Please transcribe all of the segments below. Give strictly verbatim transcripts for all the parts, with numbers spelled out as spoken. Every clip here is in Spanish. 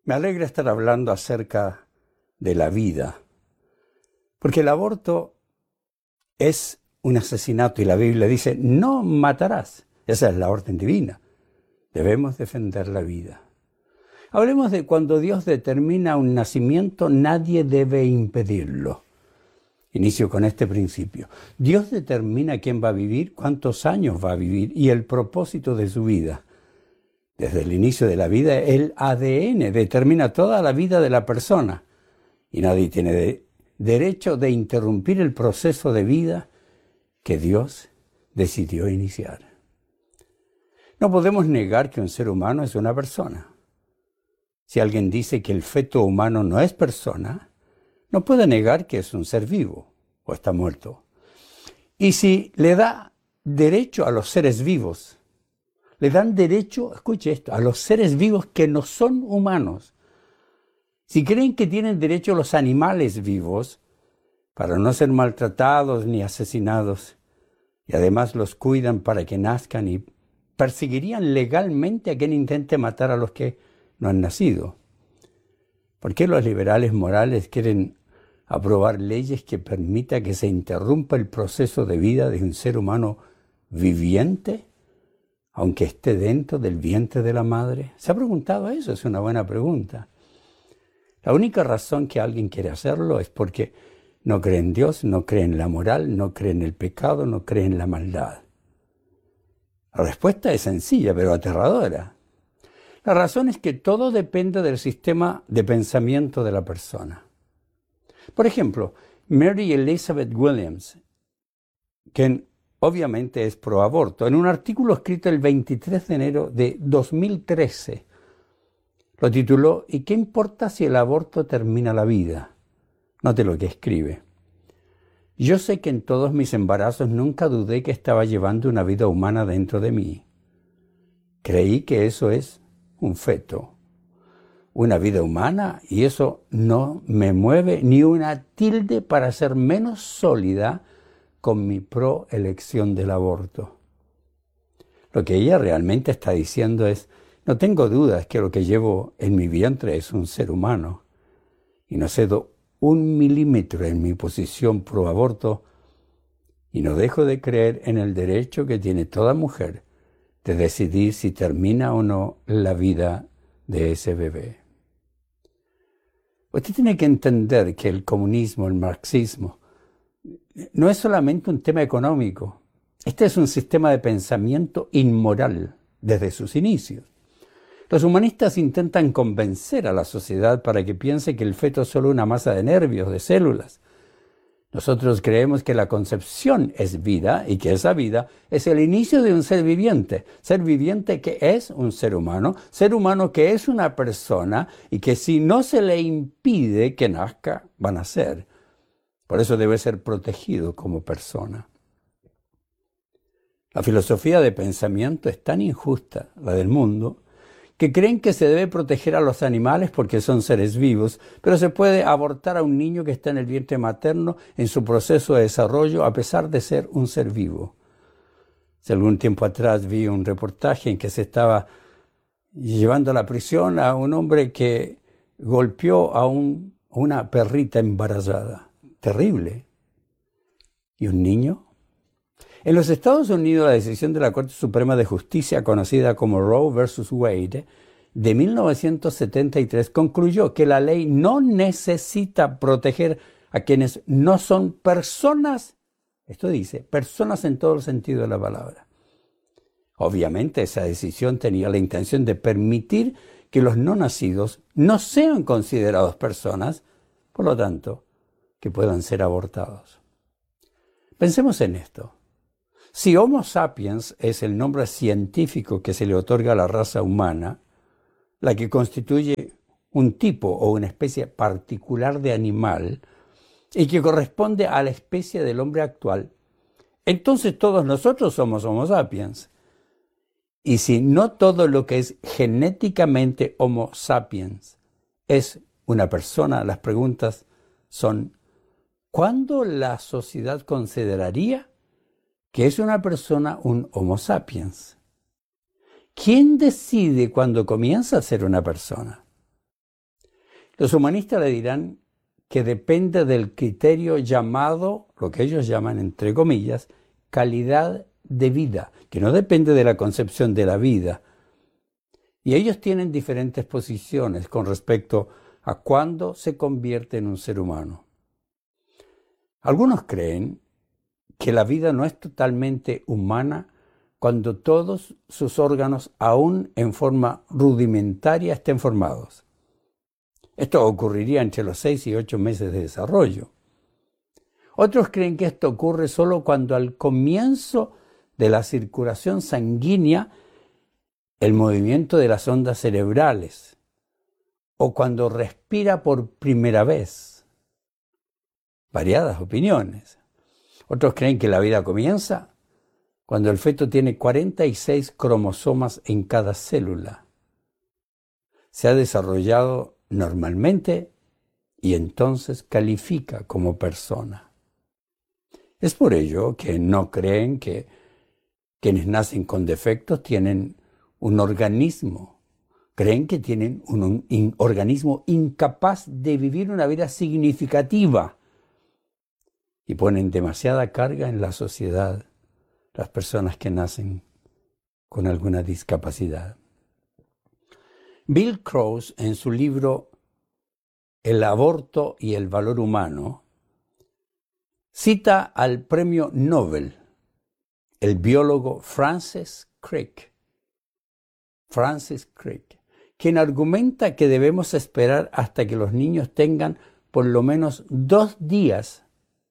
Me alegra estar hablando acerca de la vida, porque el aborto es un asesinato y la Biblia dice, no matarás. Esa es la orden divina. Debemos defender la vida. Hablemos de cuando Dios determina un nacimiento, nadie debe impedirlo. Inicio con este principio. Dios determina quién va a vivir, cuántos años va a vivir y el propósito de su vida. Desde el inicio de la vida, el A D N determina toda la vida de la persona y nadie tiene de, derecho de interrumpir el proceso de vida que Dios decidió iniciar. No podemos negar que un ser humano es una persona. Si alguien dice que el feto humano no es persona, no puede negar que es un ser vivo o está muerto. Y si le da derecho a los seres vivos, le dan derecho, escuche esto, a los seres vivos que no son humanos. Si creen que tienen derecho los animales vivos para no ser maltratados ni asesinados, y además los cuidan para que nazcan y perseguirían legalmente a quien intente matar a los que no han nacido. ¿Por qué los liberales morales quieren aprobar leyes que permitan que se interrumpa el proceso de vida de un ser humano viviente, aunque esté dentro del vientre de la madre? ¿Se ha preguntado eso? Es una buena pregunta. La única razón que alguien quiere hacerlo es porque no cree en Dios, no cree en la moral, no cree en el pecado, no cree en la maldad. La respuesta es sencilla, pero aterradora. La razón es que todo depende del sistema de pensamiento de la persona. Por ejemplo, Mary Elizabeth Williams, quien obviamente es pro aborto, en un artículo escrito el veintitrés de enero de dos mil trece, lo tituló ¿Y qué importa si el aborto termina la vida? Note lo que escribe. Yo sé que en todos mis embarazos nunca dudé que estaba llevando una vida humana dentro de mí. Creí que eso es un feto, una vida humana, y eso no me mueve ni una tilde para ser menos sólida con mi proelección del aborto. Lo que ella realmente está diciendo es, no tengo dudas que lo que llevo en mi vientre es un ser humano, y no cedo un milímetro en mi posición pro aborto, y no dejo de creer en el derecho que tiene toda mujer de decidir si termina o no la vida de ese bebé. Usted tiene que entender que el comunismo, el marxismo, no es solamente un tema económico. Este es un sistema de pensamiento inmoral desde sus inicios. Los humanistas intentan convencer a la sociedad para que piense que el feto es solo una masa de nervios, de células. Nosotros creemos que la concepción es vida y que esa vida es el inicio de un ser viviente. Ser viviente que es un ser humano, ser humano que es una persona y que si no se le impide que nazca, va a nacer. Por eso debe ser protegido como persona. La filosofía de pensamiento es tan injusta, la del mundo, que creen que se debe proteger a los animales porque son seres vivos, pero se puede abortar a un niño que está en el vientre materno en su proceso de desarrollo a pesar de ser un ser vivo. Hace algún tiempo atrás vi un reportaje en que se estaba llevando a la prisión a un hombre que golpeó a un, una perrita embarazada. Terrible. ¿Y un niño? En los Estados Unidos, la decisión de la Corte Suprema de Justicia, conocida como Roe versus Wade, de mil novecientos setenta y tres, concluyó que la ley no necesita proteger a quienes no son personas, esto dice, personas en todo el sentido de la palabra. Obviamente, esa decisión tenía la intención de permitir que los no nacidos no sean considerados personas, por lo tanto, que puedan ser abortados. Pensemos en esto. Si Homo sapiens es el nombre científico que se le otorga a la raza humana, la que constituye un tipo o una especie particular de animal y que corresponde a la especie del hombre actual, entonces todos nosotros somos Homo sapiens. Y si no todo lo que es genéticamente Homo sapiens es una persona, las preguntas son, ¿cuándo la sociedad consideraría que es una persona un Homo sapiens? ¿Quién decide cuándo comienza a ser una persona? Los humanistas le dirán que depende del criterio llamado, lo que ellos llaman, entre comillas, calidad de vida, que no depende de la concepción de la vida. Y ellos tienen diferentes posiciones con respecto a cuándo se convierte en un ser humano. Algunos creen que la vida no es totalmente humana cuando todos sus órganos, aún en forma rudimentaria, estén formados. Esto ocurriría entre los seis y ocho meses de desarrollo. Otros creen que esto ocurre solo cuando al comienzo de la circulación sanguínea, el movimiento de las ondas cerebrales, o cuando respira por primera vez. Variadas opiniones. Otros creen que la vida comienza cuando el feto tiene cuarenta y seis cromosomas en cada célula. Se ha desarrollado normalmente y entonces califica como persona. Es por ello que no creen que quienes nacen con defectos tienen un organismo. Creen que tienen un, un in, organismo incapaz de vivir una vida significativa y ponen demasiada carga en la sociedad las personas que nacen con alguna discapacidad. Bill Krause, en su libro El aborto y el valor humano, cita al premio Nobel, el biólogo Francis Crick, Francis Crick, quien argumenta que debemos esperar hasta que los niños tengan por lo menos dos días,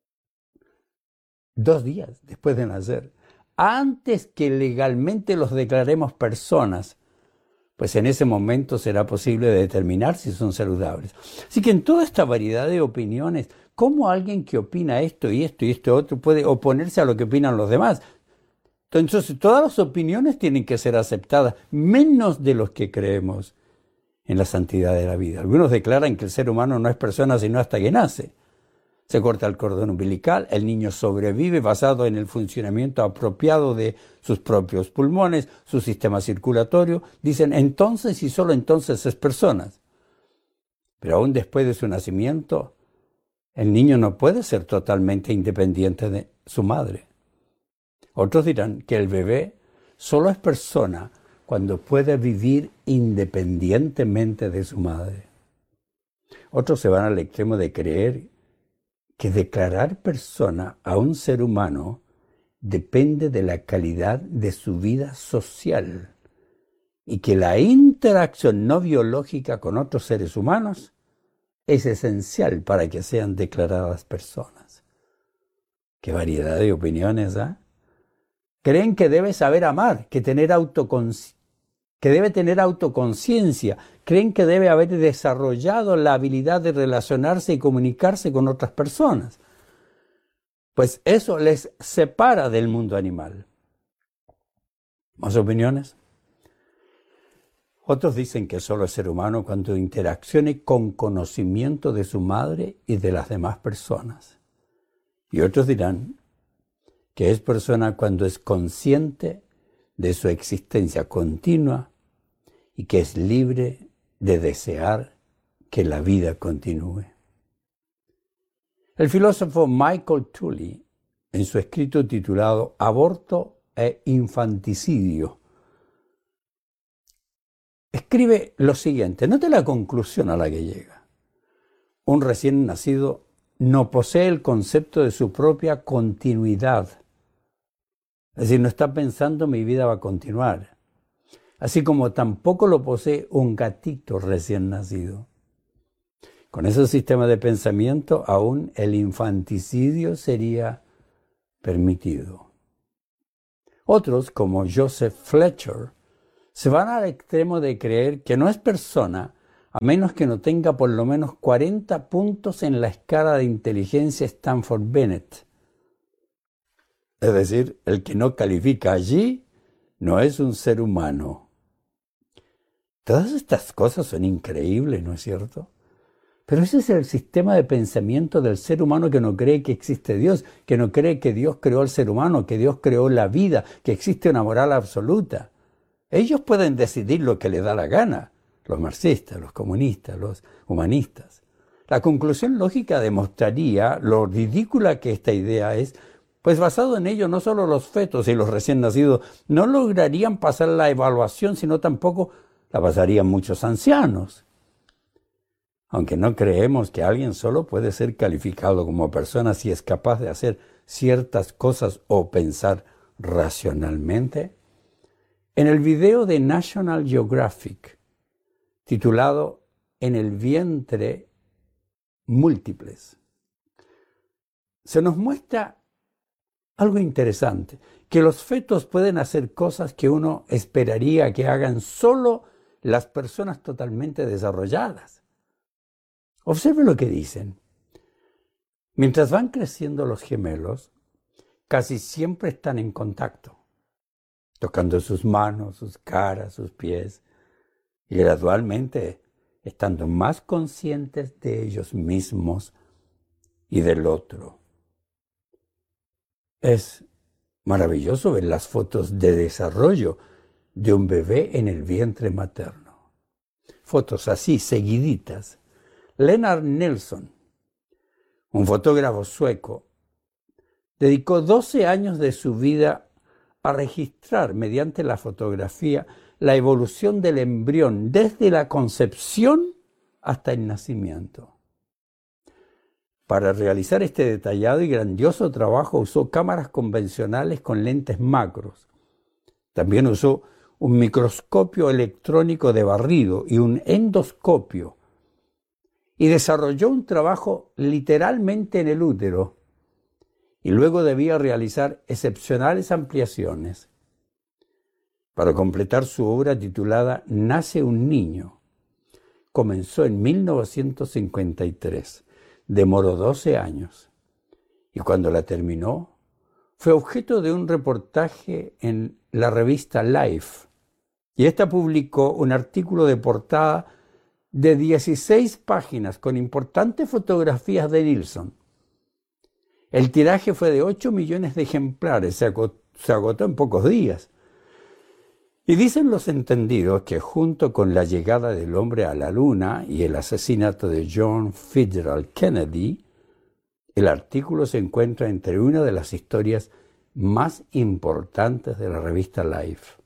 dos días después de nacer, antes que legalmente los declaremos personas, pues en ese momento será posible determinar si son saludables. Así que en toda esta variedad de opiniones, ¿cómo alguien que opina esto y esto y esto otro puede oponerse a lo que opinan los demás? Entonces, todas las opiniones tienen que ser aceptadas, menos de los que creemos en la santidad de la vida. Algunos declaran que el ser humano no es persona sino hasta que nace. Se corta el cordón umbilical, el niño sobrevive basado en el funcionamiento apropiado de sus propios pulmones, su sistema circulatorio. Dicen entonces y solo entonces es persona. Pero aún después de su nacimiento, el niño no puede ser totalmente independiente de su madre. Otros dirán que el bebé solo es persona cuando puede vivir independientemente de su madre. Otros se van al extremo de creer que declarar persona a un ser humano depende de la calidad de su vida social y que la interacción no biológica con otros seres humanos es esencial para que sean declaradas personas. ¡Qué variedad de opiniones, ¿eh? Creen que debe saber amar, que, tener autoconsci- que debe tener autoconciencia. Creen que debe haber desarrollado la habilidad de relacionarse y comunicarse con otras personas. Pues eso les separa del mundo animal. ¿Más opiniones? Otros dicen que solo es ser humano cuando interaccione con conocimiento de su madre y de las demás personas. Y otros dirán que es persona cuando es consciente de su existencia continua y que es libre de desear que la vida continúe. El filósofo Michael Tooley, en su escrito titulado Aborto e infanticidio, escribe lo siguiente, note la conclusión a la que llega. Un recién nacido no posee el concepto de su propia continuidad. Es decir, no está pensando mi vida va a continuar. Así como tampoco lo posee un gatito recién nacido. Con ese sistema de pensamiento, aún el infanticidio sería permitido. Otros, como Joseph Fletcher, se van al extremo de creer que no es persona a menos que no tenga por lo menos cuarenta puntos en la escala de inteligencia Stanford-Binet. Es decir, el que no califica allí no es un ser humano. Todas estas cosas son increíbles, ¿no es cierto? Pero ese es el sistema de pensamiento del ser humano que no cree que existe Dios, que no cree que Dios creó al ser humano, que Dios creó la vida, que existe una moral absoluta. Ellos pueden decidir lo que les da la gana. los marxistas, los comunistas, los humanistas. La conclusión lógica demostraría lo ridícula que esta idea es, pues basado en ello no solo los fetos y los recién nacidos no lograrían pasar la evaluación, sino tampoco la pasarían muchos ancianos. Aunque no creemos que alguien solo puede ser calificado como persona si es capaz de hacer ciertas cosas o pensar racionalmente, en el video de National Geographic, titulado En el vientre múltiples, se nos muestra algo interesante, que los fetos pueden hacer cosas que uno esperaría que hagan solo las personas totalmente desarrolladas. Observe lo que dicen. Mientras van creciendo los gemelos, casi siempre están en contacto, tocando sus manos, sus caras, sus pies, y gradualmente estando más conscientes de ellos mismos y del otro. Es maravilloso ver las fotos de desarrollo de un bebé en el vientre materno. Fotos así, seguiditas. Lennart Nilsson, un fotógrafo sueco, dedicó doce años de su vida a registrar mediante la fotografía la evolución del embrión desde la concepción hasta el nacimiento. Para realizar este detallado y grandioso trabajo usó cámaras convencionales con lentes macros. También usó un microscopio electrónico de barrido y un endoscopio, y desarrolló un trabajo literalmente en el útero, y luego debía realizar excepcionales ampliaciones. Para completar su obra titulada Nace un niño, comenzó en mil novecientos cincuenta y tres, demoró doce años, y cuando la terminó, fue objeto de un reportaje en la revista Life, y esta publicó un artículo de portada de dieciséis páginas con importantes fotografías de Nilsson. El tiraje fue de ocho millones de ejemplares, se agotó, se agotó en pocos días. Y dicen los entendidos que junto con la llegada del hombre a la luna y el asesinato de John Fitzgerald Kennedy, el artículo se encuentra entre una de las historias más importantes de la revista Life.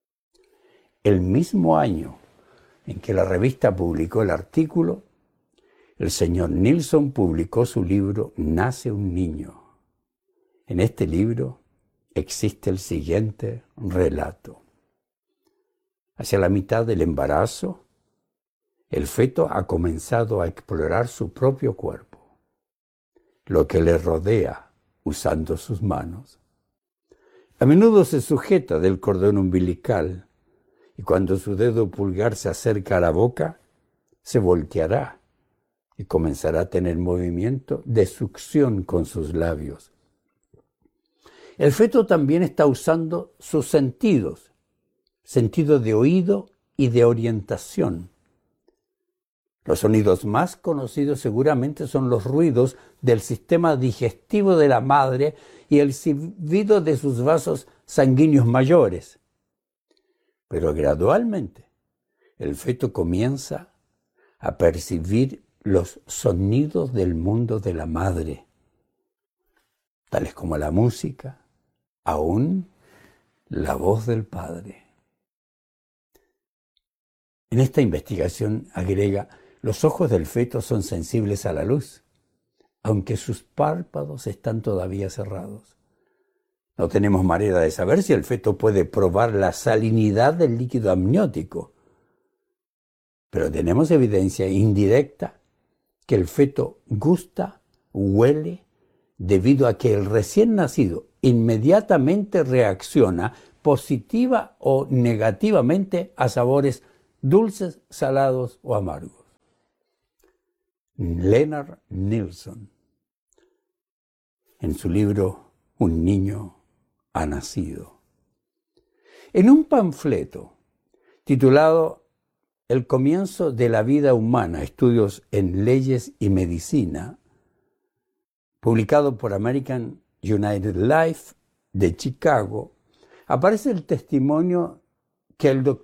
El mismo año en que la revista publicó el artículo, el señor Nilsson publicó su libro Nace un niño. En este libro existe el siguiente relato. Hacia la mitad del embarazo, el feto ha comenzado a explorar su propio cuerpo, lo que le rodea usando sus manos. A menudo se sujeta del cordón umbilical, y cuando su dedo pulgar se acerca a la boca, se volteará y comenzará a tener movimiento de succión con sus labios. El feto también está usando sus sentidos, sentido de oído y de orientación. Los sonidos más conocidos seguramente son los ruidos del sistema digestivo de la madre y el silbido de sus vasos sanguíneos mayores. Pero gradualmente el feto comienza a percibir los sonidos del mundo de la madre, tales como la música, aún la voz del padre. En esta investigación agrega, los ojos del feto son sensibles a la luz, aunque sus párpados están todavía cerrados. No tenemos manera de saber si el feto puede probar la salinidad del líquido amniótico, pero tenemos evidencia indirecta que el feto gusta, huele, debido a que el recién nacido inmediatamente reacciona positiva o negativamente a sabores dulces, salados o amargos. Lennart Nilsson, en su libro Un niño ha nacido. En un panfleto titulado El comienzo de la vida humana, estudios en leyes y medicina, publicado por American United Life de Chicago, aparece el testimonio que el doctor